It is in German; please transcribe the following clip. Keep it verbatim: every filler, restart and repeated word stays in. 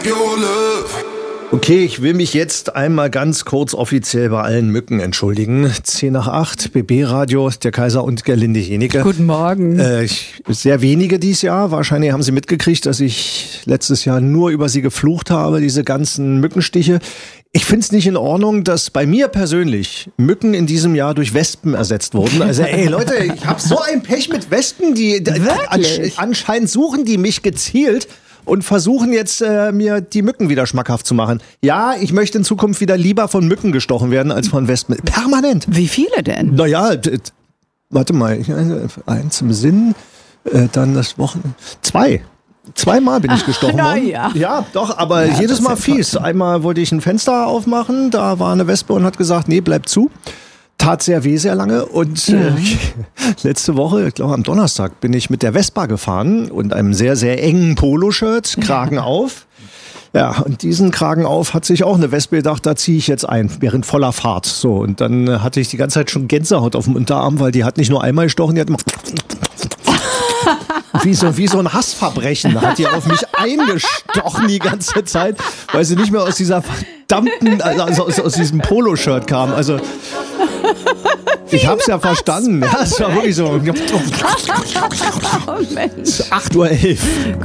Okay, ich will mich jetzt einmal ganz kurz offiziell bei allen Mücken entschuldigen. zehn nach acht, B B-Radio, der Kaiser und Gerlinde Jenike. Guten Morgen. Äh, ich, sehr wenige dieses Jahr. Wahrscheinlich haben Sie mitgekriegt, dass ich letztes Jahr nur über sie geflucht habe, diese ganzen Mückenstiche. Ich finde es nicht in Ordnung, dass bei mir persönlich Mücken in diesem Jahr durch Wespen ersetzt wurden. Also ey Leute, ich habe so ein Pech mit Wespen, die ansch- anscheinend suchen die mich gezielt und versuchen jetzt äh, mir die Mücken wieder schmackhaft zu machen. Ja, ich möchte in Zukunft wieder lieber von Mücken gestochen werden als von Wespen. Permanent. Wie viele denn? Naja, d- d- warte mal, ich- eins im Sinn, äh, dann das Wochenende. Zwei. Zweimal bin ich gestochen na worden. ja. Ja, doch, aber Ja, jedes das Mal ist ja fies. Einmal wollte ich ein Fenster aufmachen, da war eine Wespe und hat gesagt, nee, bleib zu. Tat sehr weh, sehr lange. Und Ja. äh, letzte Woche, ich glaube am Donnerstag, bin ich mit der Vespa gefahren und einem sehr, sehr engen Poloshirt, Kragen auf. Ja, und diesen Kragen auf hat sich auch eine Wespe gedacht, da ziehe ich jetzt ein, während voller Fahrt. So, und dann äh, hatte ich die ganze Zeit schon Gänsehaut auf dem Unterarm, weil die hat nicht nur einmal gestochen, die hat immer wie so, wie so ein Hassverbrechen hat die auf mich eingestochen die ganze Zeit, weil sie nicht mehr aus dieser verdammten, also aus, aus diesem Poloshirt kam. Also ich hab's ja verstanden. Ja, es war wirklich so. Oh Mensch. acht Uhr elf.